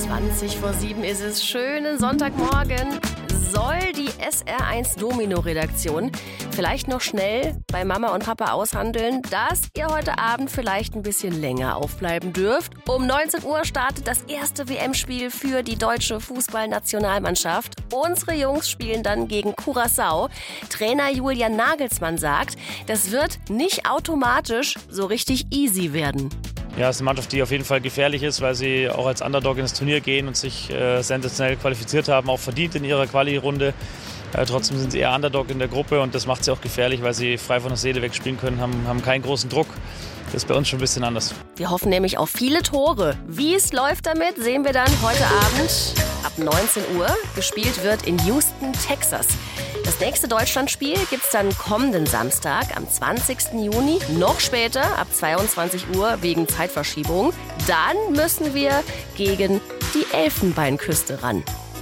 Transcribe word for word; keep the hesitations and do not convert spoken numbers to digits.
zwanzig vor sieben ist es. Schönen Sonntagmorgen. Soll die S R eins Domino-Redaktion vielleicht noch schnell bei Mama und Papa aushandeln, dass ihr heute Abend vielleicht ein bisschen länger aufbleiben dürft? Um neunzehn Uhr startet das erste W M-Spiel für die deutsche Fußballnationalmannschaft. Unsere Jungs spielen dann gegen Curaçao. Trainer Julian Nagelsmann sagt, das wird nicht automatisch so richtig easy werden. Ja, es ist eine Mannschaft, die auf jeden Fall gefährlich ist, weil sie auch als Underdog ins Turnier gehen und sich äh, sensationell qualifiziert haben, auch verdient in ihrer Quali-Runde. Äh, trotzdem sind sie eher Underdog in der Gruppe und das macht sie auch gefährlich, weil sie frei von der Seele wegspielen können, haben, haben keinen großen Druck. Das ist bei uns schon ein bisschen anders. Wir hoffen nämlich auf viele Tore. Wie es läuft damit, sehen wir dann heute Abend ab neunzehn Uhr. Gespielt wird in Houston, Texas. Das nächste Deutschlandspiel gibt es dann kommenden Samstag, am zwanzigsten Juni, noch später, ab zweiundzwanzig Uhr wegen Zeitverschiebung. Dann müssen wir gegen die Elfenbeinküste ran.